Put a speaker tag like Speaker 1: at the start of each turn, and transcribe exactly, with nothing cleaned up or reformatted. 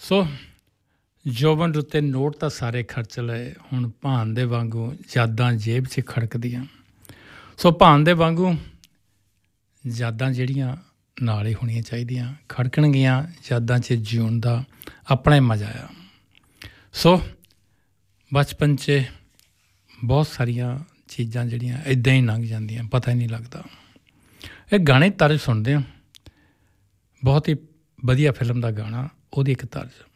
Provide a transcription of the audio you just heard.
Speaker 1: ਸੋ ਜੋਬਨ ਉੱਤੇ ਨੋਟ ਤਾਂ ਸਾਰੇ ਖਰਚ ਲਏ, ਹੁਣ ਭਾਨ ਦੇ ਵਾਂਗੂ ਯਾਦਾਂ ਜੇਬ 'ਚ ਖੜਕਦੀਆਂ। ਸੋ ਭਾਨ ਦੇ ਵਾਂਗੂ ਯਾਦਾਂ ਜਿਹੜੀਆਂ ਨਾਲ ਹੀ ਹੋਣੀਆਂ ਚਾਹੀਦੀਆਂ, ਖੜਕਣਗੀਆਂ ਯਾਦਾਂ 'ਚ ਜਿਉਣ ਦਾ ਆਪਣਾ ਹੀ ਮਜ਼ਾ ਆ। ਸੋ ਬਚਪਨ 'ਚ ਬਹੁਤ ਸਾਰੀਆਂ ਚੀਜ਼ਾਂ ਜਿਹੜੀਆਂ ਇੱਦਾਂ ਹੀ ਲੰਘ ਜਾਂਦੀਆਂ, ਪਤਾ ਹੀ ਨਹੀਂ ਲੱਗਦਾ। ਇਹ ਗਾਣੇ ਤਰਜ਼ ਸੁਣਦੇ ਹਾਂ, ਬਹੁਤ ਹੀ ਵਧੀਆ ਫਿਲਮ ਦਾ ਗਾਣਾ, ਉਹਦੀ ਇੱਕ ਤਰਜ਼